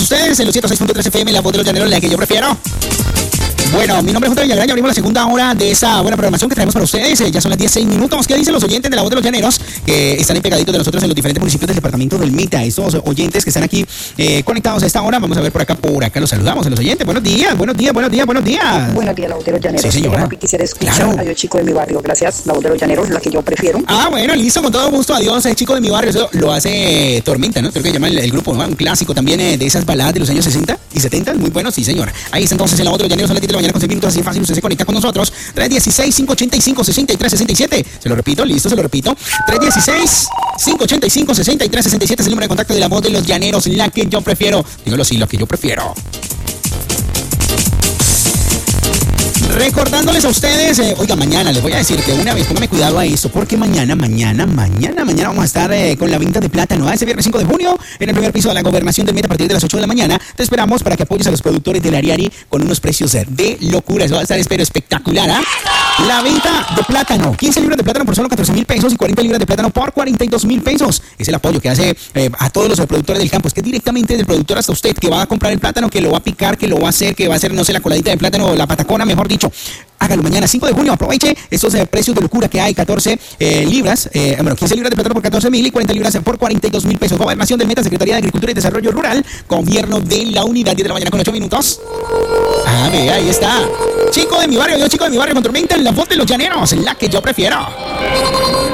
ustedes en los 106.3 FM, la voz de los llaneros, la que yo prefiero. Bueno, mi nombre es J. Villagrán y abrimos la segunda hora de esa buena programación que traemos para ustedes. Ya son las 16:06. ¿Qué dicen los oyentes de la voz de los llaneros que están ahí pegaditos de nosotros en los diferentes municipios del departamento del Meta? Estos oyentes que están aquí conectados a esta hora, vamos a ver por acá los saludamos a los oyentes. Buenos días. Buenos días, la voz de los llaneros. Sí, señora. Quisiera escuchar a yo, chico de mi barrio. Gracias, la voz de los llaneros, la que yo prefiero. Ah, bueno, listo, con todo gusto. Adiós, chico de mi barrio. Eso lo hace Tormenta, ¿no? Creo que llama el grupo, ¿no? Un clásico también de esas baladas de los años 60 y 70. Muy bueno, sí, señor. Ahí está entonces en la voz de los llaneros, son las 10 de la mañana con 6 minutos, así fácil. Usted se conecta con nosotros. 316-585-6367. Se lo repito, listo, se lo repito. 316-585-6367 es el número de contacto de la voz de los llaneros, la que yo prefiero. Dígalo así, la que yo prefiero. Recordándoles a ustedes, oiga, mañana les voy a decir que una vez, póngame cuidado a esto, porque mañana vamos a estar con la venta de plátano. Ese viernes 5 de junio, en el primer piso de la Gobernación del Meta, a partir de las 8 de la mañana. Te esperamos para que apoyes a los productores del Ariari con unos precios de locura. Eso va a estar, espero, espectacular, ¿ah? La venta de plátano, 15 libras de plátano por solo 14,000 pesos y 40 libras de plátano por 42,000 pesos. Es el apoyo que hace a todos los productores del campo. Es que directamente del productor hasta usted, que va a comprar el plátano, que lo va a picar, que lo va a hacer, que va a hacer, no sé, la coladita de plátano, la patacona, mejor dicho. Hágalo mañana, 5 de junio, aproveche estos precios de locura que hay, 14 libras, 15 libras de plátano por 14,000 y 40 libras por 42,000 pesos. Gobernación del Meta, Secretaría de Agricultura y Desarrollo Rural, Gobierno de la Unidad, 10 de la mañana con 8 minutos. Ah, ve, ahí está. Chico de mi barrio, yo chico de mi barrio con Tormenta, en la voz de los llaneros, la que yo prefiero.